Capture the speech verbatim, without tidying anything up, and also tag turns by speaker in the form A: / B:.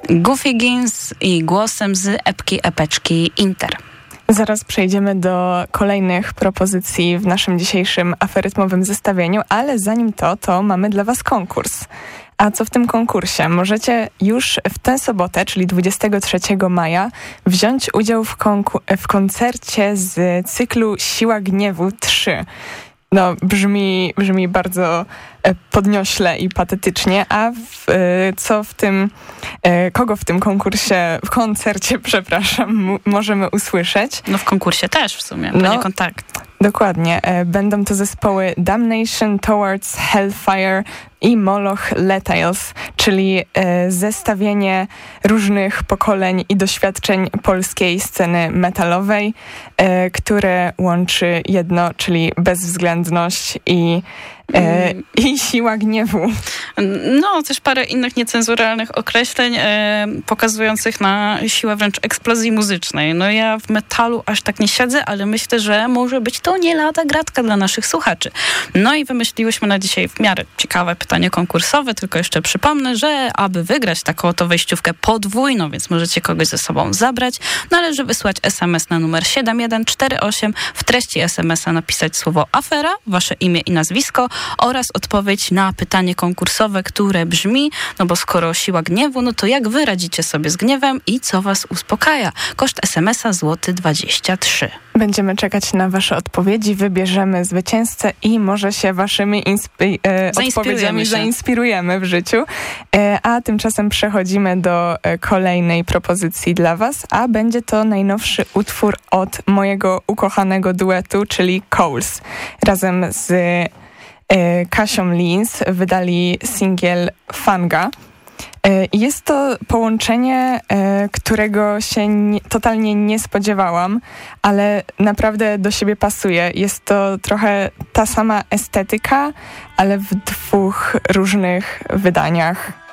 A: Goofy Games i głosem z epki epeczki Inter.
B: Zaraz przejdziemy do kolejnych propozycji w naszym dzisiejszym aferytmowym zestawieniu, ale zanim to, to mamy dla was konkurs. A co w tym konkursie? Możecie już w tę sobotę, czyli dwudziestego trzeciego maja, wziąć udział w, konku- w koncercie z cyklu Siła Gniewu trzy. No, brzmi, brzmi bardzo podniośle i patetycznie, a w, co w tym, kogo w tym konkursie, w koncercie, przepraszam, m- możemy usłyszeć?
A: No w konkursie też w sumie,
B: no,
A: nie kontakt.
B: Dokładnie. Będą to zespoły Damnation, Towards Hellfire i Moloch Letiles, czyli zestawienie różnych pokoleń i doświadczeń polskiej sceny metalowej, które łączy jedno, czyli bezwzględność i E, i siła gniewu.
A: No, też parę innych niecenzuralnych określeń e, pokazujących na siłę wręcz eksplozji muzycznej. No ja w metalu aż tak nie siedzę, ale myślę, że może być to nie lada gratka dla naszych słuchaczy. No i wymyśliłyśmy na dzisiaj w miarę ciekawe pytanie konkursowe, tylko jeszcze przypomnę, że aby wygrać taką oto wejściówkę podwójną, więc możecie kogoś ze sobą zabrać, należy wysłać es em es na numer siedem jeden cztery osiem, w treści es em es a napisać słowo afera, wasze imię i nazwisko oraz odpowiedź na pytanie konkursowe, które brzmi, no bo skoro siła gniewu, no to jak wy radzicie sobie z gniewem i co was uspokaja? Koszt es em es a złoty dwadzieścia trzy.
B: Będziemy czekać na wasze odpowiedzi, wybierzemy zwycięzcę i może się waszymi inspi- e, odpowiedziami się. zainspirujemy w życiu. E, a tymczasem przechodzimy do e, kolejnej propozycji dla was, a będzie to najnowszy utwór od mojego ukochanego duetu, czyli Coles. Razem z Kasią Lins wydali singiel Fanga. Jest to połączenie, którego się nie, totalnie nie spodziewałam, ale naprawdę do siebie pasuje. Jest to trochę ta sama estetyka, ale w dwóch różnych wydaniach.